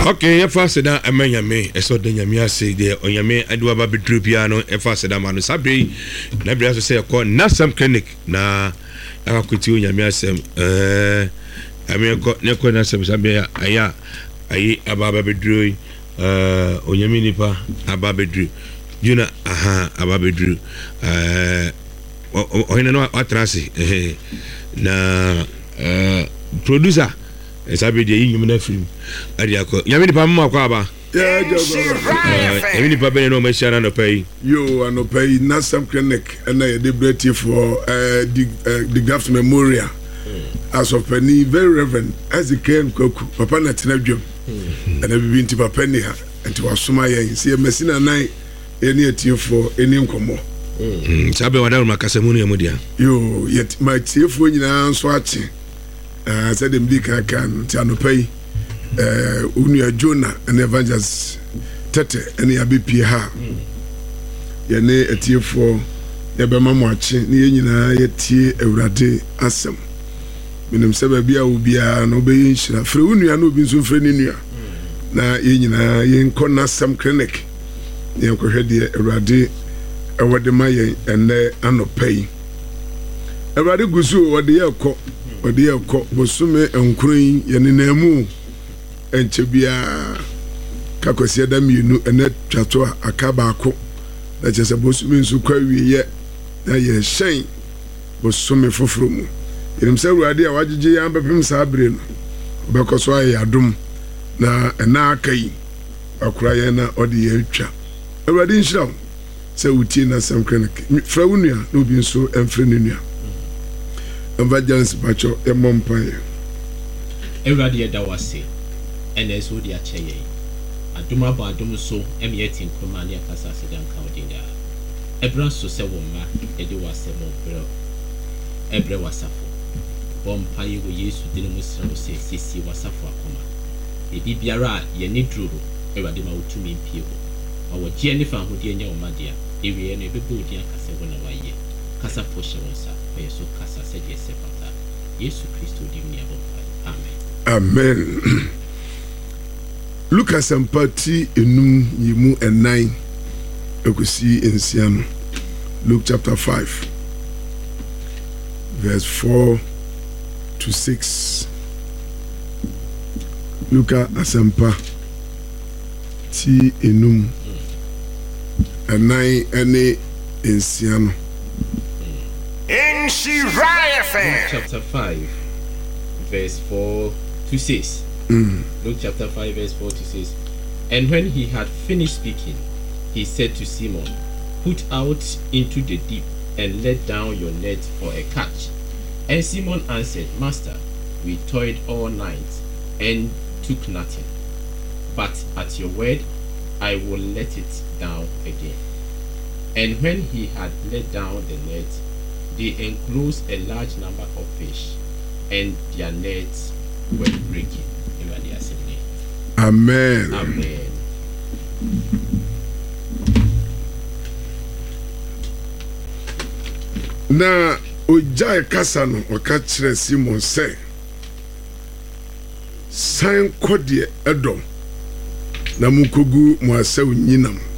Okay, if I said that, I mean, I saw the Yamia say there, or Yame, I do about the Drupiano, if I said that, man, Sabri, never has to say, call not some clinic. Nah, I could you, Yamia, I mean, Nekona, some Sabia, I Ababa Drew, Oyaminipa, Ababa Drew, Juna, Ababa Drew, what Trassi, na producer. Sabi de yimuna film adiako yami ni pamma kwa ba yami ni pabene no machana no pay yo no pay na some clinic and I deliberate for the Gaff Memorial as of penny very reverend as he came Koku papa na tenadwam and I been to papa ni ha and to asoma yen see mesina nine any atie for any nkomo sabe wadaru makasemunu ya mudia yo yet my tie for nyina so ache said them big can Tianopai Unia Jonah and Evangelist Tete and Yabi ha Yane a tear for Yabama watching Nina Yeti Eurade Assam. Minim Sababia will be an obeying Frunia no been so friendly. Na Yina Kona some clinic. Yanko Hedia Eurade Awademaya and Anopai. Eurade Guzu or the Yako. Odi ekọ bosume enkruin yenenemu enchebia kakosia da mienu ene twato akaba ako na chese bosume nsu kwa wiye na ye hyen bosume foforo mu yenim se ruade a wagege ya mbepem sa abre no obekoso aye adum na ena akai akura ye na odi ye atwa ruade nhyira se utie na sam clinic fra wunua na obi nso emfre nenua Evangelist Pacho Emompaye. Everybody that was say, and there's who they are chaying. Aduma Badum so, emieting Comania Casassidan County. Ebra so say woman, Eddie was a more Ebra was a Bompaye we used to deal with say, Sissy was a for a comma. The Bibiara, ye need Drew, Eradima to me people. Our Jennifer who dear your Madia, if we any people dear Cassavona Waye, Casa Posha was up. So Casa said yes, Jesus Christ give me about. Amen. Amen. Lucas and Party enum yimu and 9. Ekusi ensiano. Luke chapter 5, verse 4 to 6. Luca asempa ti enum and 9 ene ensiano. In Shiraya Luke chapter 5, verse 4 to 6. Luke chapter 5, verse 4 to 6. And when he had finished speaking, he said to Simon, put out into the deep and let down your net for a catch. And Simon answered, Master, we toiled all night and took nothing. But at your word, I will let it down again. And when he had let down the net, they enclosed a large number of fish, and their nets were breaking. Amen. Amen. Na ojai kasa no oka kire Simon say san kodie edom na mukogu mu asaw nyinam